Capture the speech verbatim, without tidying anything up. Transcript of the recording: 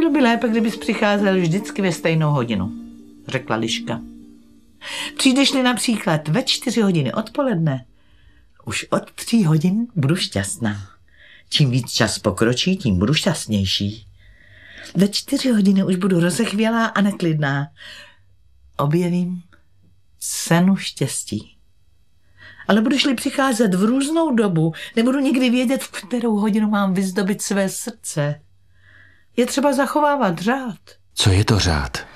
Bylo by lépe, kdybys přicházel vždycky ve stejnou hodinu, řekla Liška. Přijdeš-li například ve čtyři hodiny odpoledne, už od tří hodin budu šťastná. Čím víc čas pokročí, tím budu šťastnější. Ve čtyři hodiny už budu rozechvělá a neklidná. Objevím cenu štěstí. Ale budeš-li přicházet v různou dobu, nebudu nikdy vědět, v kterou hodinu mám vyzdobit své srdce. Je třeba zachovávat řád. Co je to řád?